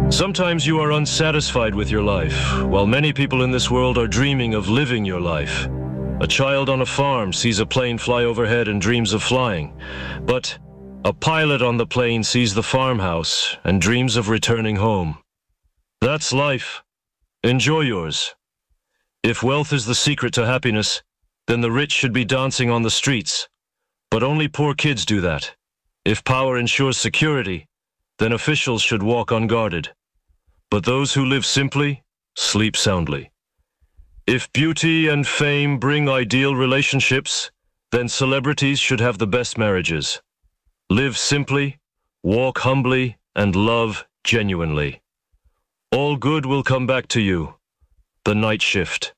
Sometimes you are unsatisfied with your life, while many people in this world are dreaming of living your life. A child on a farm sees a plane fly overhead and dreams of flying, but a pilot on the plane sees the farmhouse and dreams of returning home. That's life. Enjoy yours. If wealth is the secret to happiness, then the rich should be dancing on the streets. But only poor kids do that. If power ensures security, then officials should walk unguarded. But those who live simply, sleep soundly. If beauty and fame bring ideal relationships, then celebrities should have the best marriages. Live simply, walk humbly, and love genuinely. All good will come back to you. The Night Shift.